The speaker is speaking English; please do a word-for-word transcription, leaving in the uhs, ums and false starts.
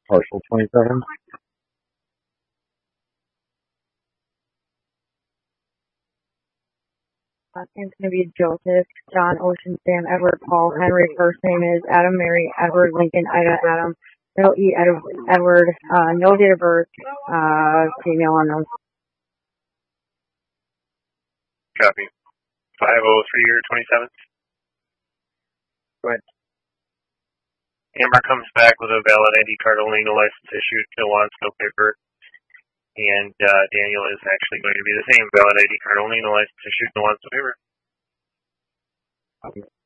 Partial twenty-seven. Last name's going to be Joseph, John, Ocean, Sam, Edward, Paul, Henry. First name is Adam, Mary, Edward, Lincoln, Ida, Adam. Middle E, Ed, Edward. Uh, no date of birth. Uh, female unknown. Copy. five oh three or twenty-seven. Go ahead. Amber comes back with a valid I D card only, no license issued, no wants, no paper. And uh, Daniel is actually going to be the same, valid I D card only, no license issued, no wants, no paper. Copy.